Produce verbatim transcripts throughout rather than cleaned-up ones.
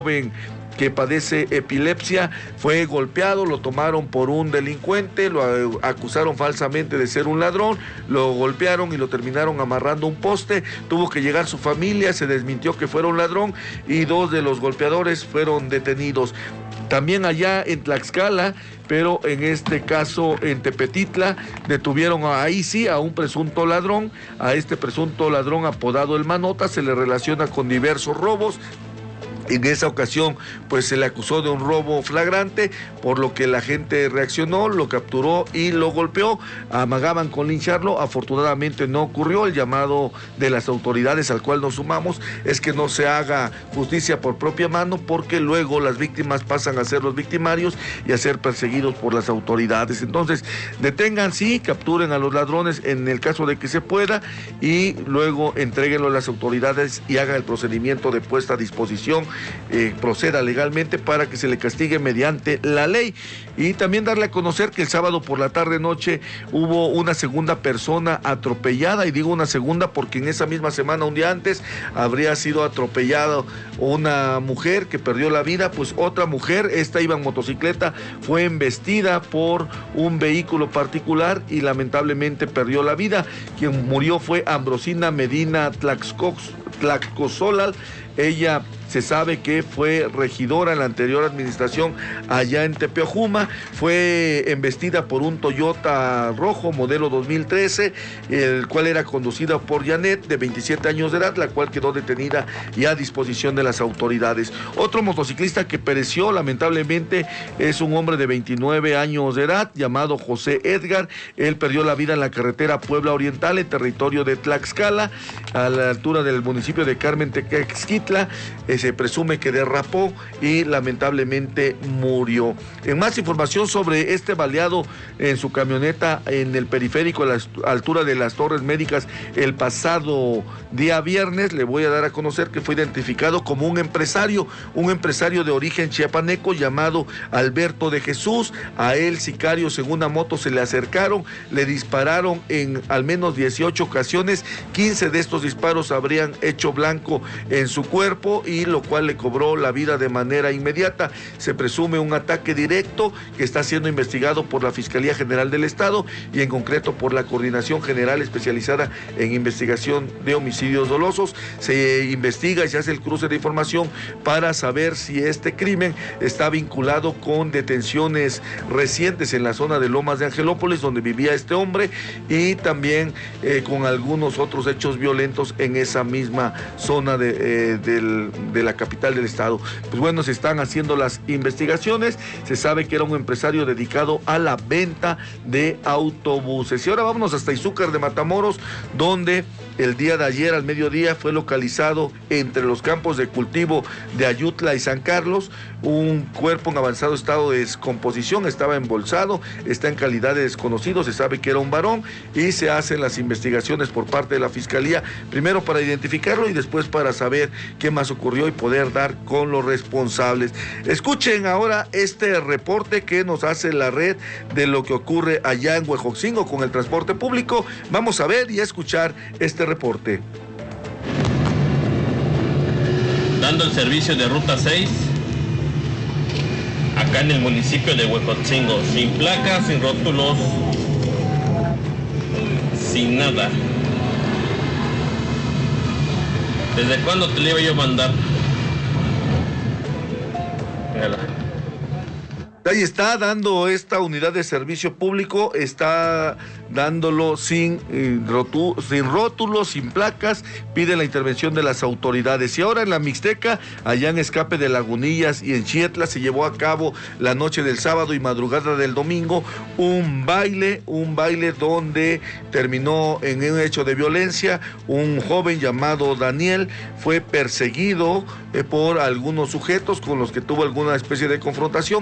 joven que padece epilepsia, fue golpeado, lo tomaron por un delincuente, lo acusaron falsamente de ser un ladrón, lo golpearon y lo terminaron amarrando a un poste, tuvo que llegar su familia, se desmintió que fuera un ladrón y dos de los golpeadores fueron detenidos. También allá en Tlaxcala, pero en este caso en Tepetitla, detuvieron ahí sí a un presunto ladrón, a este presunto ladrón apodado El Manota, se le relaciona con diversos robos. En esa ocasión, pues se le acusó de un robo flagrante, por lo que la gente reaccionó, lo capturó y lo golpeó. Amagaban con lincharlo, afortunadamente no ocurrió. El llamado de las autoridades al cual nos sumamos es que no se haga justicia por propia mano, porque luego las víctimas pasan a ser los victimarios y a ser perseguidos por las autoridades. Entonces, detengan, sí, capturen a los ladrones en el caso de que se pueda y luego entréguenlo a las autoridades y hagan el procedimiento de puesta a disposición. Eh, proceda legalmente para que se le castigue mediante la ley. Y también darle a conocer que el sábado por la tarde noche hubo una segunda persona atropellada, y digo una segunda porque en esa misma semana, un día antes, habría sido atropellada una mujer que perdió la vida. Pues otra mujer, esta iba en motocicleta, fue embestida por un vehículo particular y lamentablemente perdió la vida. Quien murió fue Ambrosina Medina Tlaxcosolal. Ella se sabe que fue regidora en la anterior administración allá en Tepeojuma, fue embestida por un Toyota rojo modelo dos mil trece, el cual era conducida por Janet, de veintisiete años de edad, la cual quedó detenida y a disposición de las autoridades. Otro motociclista que pereció lamentablemente es un hombre de veintinueve años de edad llamado José Edgar. Él perdió la vida en la carretera Puebla Oriental, en territorio de Tlaxcala, a la altura del municipio de Carmen Tequexquitla. Se presume que derrapó y lamentablemente murió. En más información sobre este baleado en su camioneta en el periférico a la altura de las Torres Médicas el pasado día viernes, le voy a dar a conocer que fue identificado como un empresario, un empresario de origen chiapaneco llamado Alberto de Jesús. A él sicarios en una moto se le acercaron, le dispararon en al menos dieciocho ocasiones, quince de estos disparos habrían hecho blanco en su cuerpo, y lo cual le cobró la vida de manera inmediata. Se presume un ataque directo que está siendo investigado por la Fiscalía General del Estado y en concreto por la Coordinación General Especializada en Investigación de Homicidios Dolosos. Se investiga y se hace el cruce de información para saber si este crimen está vinculado con detenciones recientes en la zona de Lomas de Angelópolis, donde vivía este hombre, y también eh, con algunos otros hechos violentos en esa misma zona de, eh, del de la capital del estado. Pues bueno, se están haciendo las investigaciones. Se sabe que era un empresario dedicado a la venta de autobuses. Y ahora vámonos hasta Izúcar de Matamoros, donde el día de ayer al mediodía fue localizado entre los campos de cultivo de Ayutla y San Carlos un cuerpo en avanzado estado de descomposición. Estaba embolsado, está en calidad de desconocido. Se sabe que era un varón y se hacen las investigaciones por parte de la Fiscalía, primero para identificarlo y después para saber qué más ocurrió y poder dar con los responsables. Escuchen ahora este reporte que nos hace la red de lo que ocurre allá en Huejotzingo con el transporte público. Vamos a ver y a escuchar este reporte. Dando el servicio de ruta seis acá en el municipio de Huejotzingo, sin placas, sin rótulos, sin nada. ¿Desde cuándo te le iba yo a mandar? Mírala. Ahí está dando esta unidad de servicio público, está dándolo sin, eh, rotu, sin rótulos, sin placas, pide la intervención de las autoridades. Y ahora en la Mixteca, allá en Escape de Lagunillas y en Chietla, se llevó a cabo la noche del sábado y madrugada del domingo un baile, un baile donde terminó en un hecho de violencia. Un joven llamado Daniel fue perseguido eh, por algunos sujetos con los que tuvo alguna especie de confrontación. Calles adelante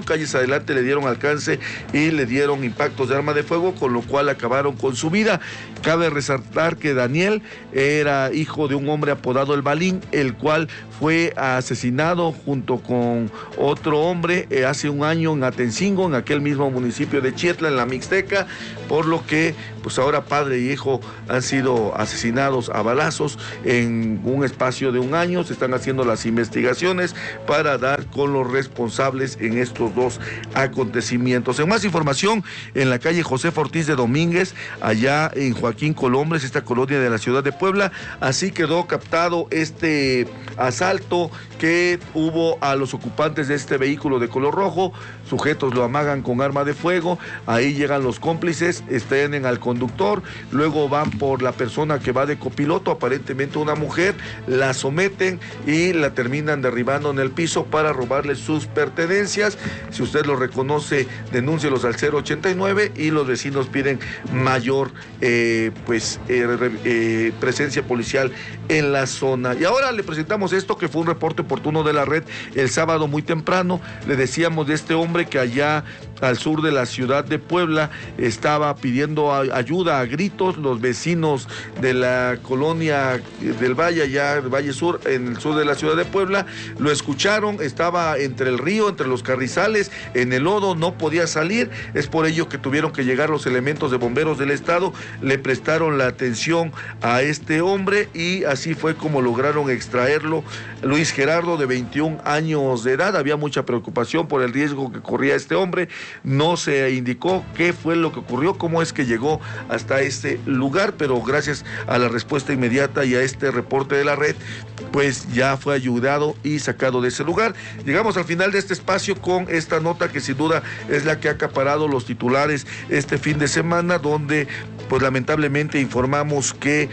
adelante le dieron alcance y le dieron impactos de arma de fuego, con lo cual acabaron con su vida. Cabe resaltar que Daniel era hijo de un hombre apodado El Balín, el cual fue asesinado junto con otro hombre eh, hace un año en Atencingo, en aquel mismo municipio de Chietla, en la Mixteca, por lo que pues ahora padre y hijo han sido asesinados a balazos en un espacio de un año. Se están haciendo las investigaciones para dar con los responsables en estos dos acontecimientos. En más información, en la calle José Ortiz de Domínguez, allá en Joaquín Colombres, esta colonia de la ciudad de Puebla, así quedó captado este asalto que hubo a los ocupantes de este vehículo de color rojo. Sujetos lo amagan con arma de fuego, ahí llegan los cómplices, estén al conductor, luego van por la persona que va de copiloto, aparentemente una mujer, la someten y la terminan derribando en el piso para robarle sus pertenencias. Si usted lo reconoce, denúncielos al cero ochenta y nueve y los vecinos piden mayor eh, pues eh, eh, presencia policial en la zona. Y ahora le presentamos esto, que fue un reporte oportuno de la red el sábado muy temprano. Le decíamos de este hombre que allá al sur de la ciudad de Puebla estaba pidiendo ayuda a gritos. Los vecinos de la colonia del Valle, allá del Valle Sur, en el sur de la ciudad de Puebla, lo escucharon. Estaba entre el río, entre los carrizales, en el lodo, no podía salir. Es por ello que tuvieron que llegar los elementos de bomberos del estado, le prestaron la atención a este hombre y así fue como lograron extraerlo. Luis Gerardo, de veintiún años de edad. Había mucha preocupación por el riesgo que corría este hombre. No se indicó qué fue lo que ocurrió, cómo es que llegó hasta este lugar, pero gracias a la respuesta inmediata y a este reporte de la red, pues ya fue ayudado y sacado de ese lugar. Llegamos al final de este espacio con esta nota que sin duda es la que ha acaparado los titulares este fin de semana, donde pues lamentablemente informamos que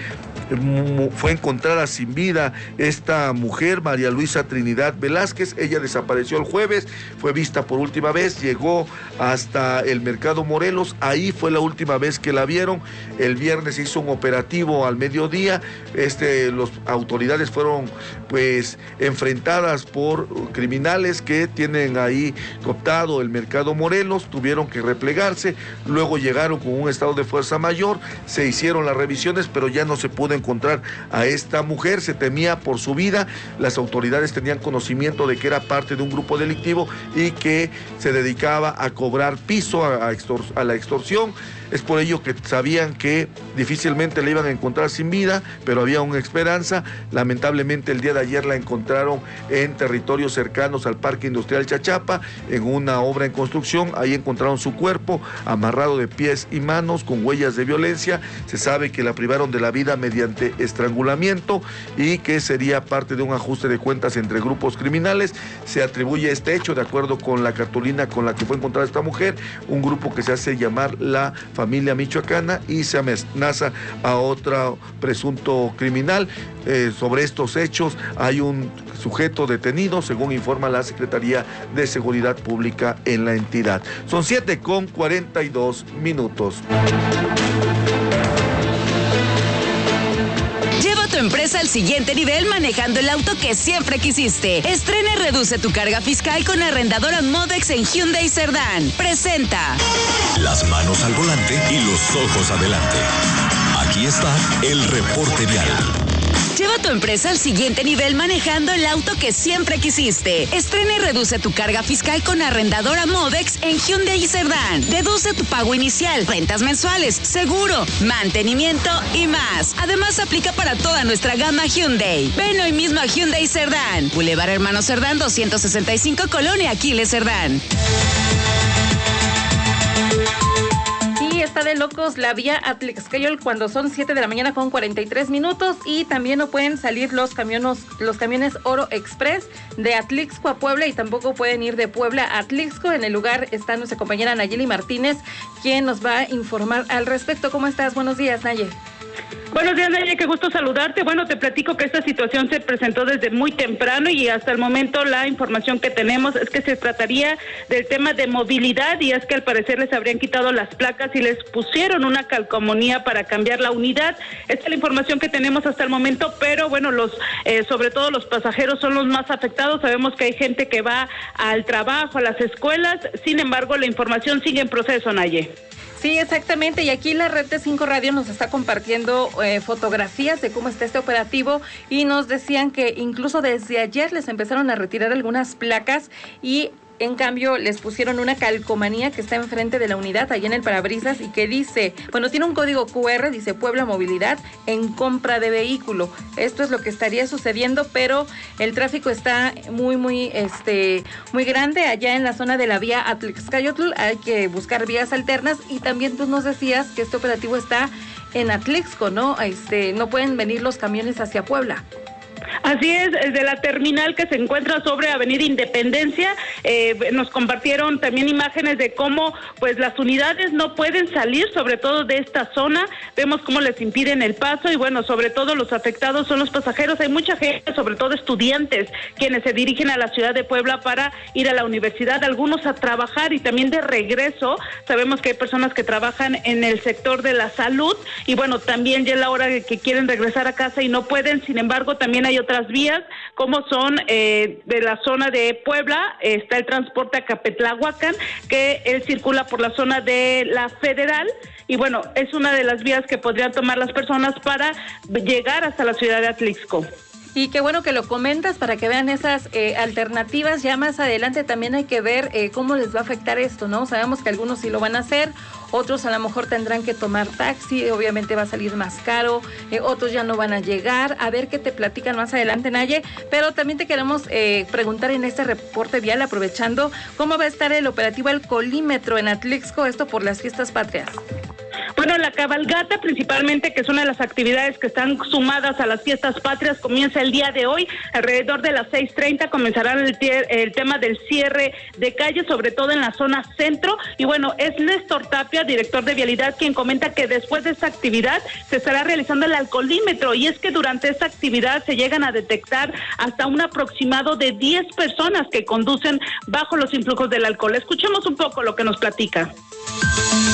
fue encontrada sin vida esta mujer, María Luisa Trinidad Velázquez. Ella desapareció el jueves, fue vista por última vez, llegó hasta el Mercado Morelos, ahí fue la última vez que la vieron. El viernes se hizo un operativo al mediodía, este, las autoridades fueron pues enfrentadas por criminales que tienen ahí cooptado el Mercado Morelos, tuvieron que replegarse, luego llegaron con un estado de fuerza mayor, se hicieron las revisiones, pero ya no se pudo encontrar a esta mujer. Se temía por su vida, las autoridades tenían conocimiento de que era parte de un grupo delictivo y que se dedicaba a cobrar piso, a, a, extor a la extorsión. Es por ello que sabían que difícilmente la iban a encontrar sin vida, pero había una esperanza. Lamentablemente el día de ayer la encontraron en territorios cercanos al Parque Industrial Chachapa, en una obra en construcción. Ahí encontraron su cuerpo amarrado de pies y manos con huellas de violencia. Se sabe que la privaron de la vida mediante estrangulamiento y que sería parte de un ajuste de cuentas entre grupos criminales. Se atribuye este hecho, de acuerdo con la cartulina con la que fue encontrada esta mujer, un grupo que se hace llamar la Familia Michoacana, y se amenaza a otro presunto criminal. Eh, sobre estos hechos hay un sujeto detenido, según informa la Secretaría de Seguridad Pública en la entidad. Son siete con cuarenta y dos minutos. Lleva tu empresa al siguiente nivel manejando el auto que siempre quisiste. Estrena y reduce tu carga fiscal con Arrendadora Modex en Hyundai Cerdán. Presenta. Las manos al volante y los ojos adelante. Aquí está el reporte vial. Lleva tu empresa al siguiente nivel manejando el auto que siempre quisiste. Estrena y reduce tu carga fiscal con Arrendadora Modex en Hyundai Cerdán. Deduce tu pago inicial, rentas mensuales, seguro, mantenimiento y más. Además, aplica para toda nuestra gama Hyundai. Ven hoy mismo a Hyundai Cerdán. Boulevard Hermano Cerdán doscientos sesenta y cinco, Colonia Aquiles Cerdán. Está de locos la vía Atlixcayol cuando son siete de la mañana con cuarenta y tres minutos, y también no pueden salir los camiones, los camiones Oro Express de Atlixco a Puebla, y tampoco pueden ir de Puebla a Atlixco. En el lugar está nuestra compañera Nayeli Martínez, quien nos va a informar al respecto. ¿Cómo estás? Buenos días, Nayeli. Buenos días, Naye, qué gusto saludarte. Bueno, te platico que esta situación se presentó desde muy temprano y hasta el momento la información que tenemos es que se trataría del tema de movilidad y es que al parecer les habrían quitado las placas y les pusieron una calcomanía para cambiar la unidad. Esta es la información que tenemos hasta el momento, pero bueno, los eh, sobre todo los pasajeros son los más afectados. Sabemos que hay gente que va al trabajo, a las escuelas, sin embargo, la información sigue en proceso, Naye. Sí, exactamente, y aquí la red de cinco Radio nos está compartiendo eh, fotografías de cómo está este operativo y nos decían que incluso desde ayer les empezaron a retirar algunas placas y en cambio les pusieron una calcomanía que está enfrente de la unidad, allá en el parabrisas, y que dice, bueno, tiene un código cu erre, dice Puebla Movilidad en compra de vehículo. Esto es lo que estaría sucediendo, pero el tráfico está muy, muy, este, muy grande allá en la zona de la vía Atlixcayotl. Hay que buscar vías alternas y también tú nos decías que este operativo está en Atlixco, ¿no? Este, no pueden venir los camiones hacia Puebla. Así es, de la terminal que se encuentra sobre Avenida Independencia, eh, nos compartieron también imágenes de cómo pues las unidades no pueden salir, sobre todo de esta zona, vemos cómo les impiden el paso y bueno, sobre todo los afectados son los pasajeros, hay mucha gente, sobre todo estudiantes, quienes se dirigen a la ciudad de Puebla para ir a la universidad, algunos a trabajar y también de regreso, sabemos que hay personas que trabajan en el sector de la salud y bueno, también ya es la hora de que quieren regresar a casa y no pueden, sin embargo, también hay otras vías, como son eh, de la zona de Puebla, eh, está el transporte a Capetlahuacán, que él circula por la zona de la Federal, y bueno, es una de las vías que podrían tomar las personas para llegar hasta la ciudad de Atlixco. Y qué bueno que lo comentas para que vean esas eh, alternativas. Ya más adelante también hay que ver eh, cómo les va a afectar esto, ¿no? Sabemos que algunos sí lo van a hacer, otros a lo mejor tendrán que tomar taxi, obviamente va a salir más caro, eh, otros ya no van a llegar. A ver qué te platican más adelante, Naye. Pero también te queremos eh, preguntar en este reporte vial, aprovechando, ¿cómo va a estar el operativo Alcoholímetro en Atlixco, esto por las fiestas patrias? Bueno, la cabalgata principalmente, que es una de las actividades que están sumadas a las fiestas patrias, comienza el día de hoy, alrededor de las seis treinta comenzará el, el tema del cierre de calles, sobre todo en la zona centro, y bueno, es Néstor Tapia, director de Vialidad, quien comenta que después de esta actividad se estará realizando el alcoholímetro, y es que durante esta actividad se llegan a detectar hasta un aproximado de diez personas que conducen bajo los influjos del alcohol. Escuchemos un poco lo que nos platica.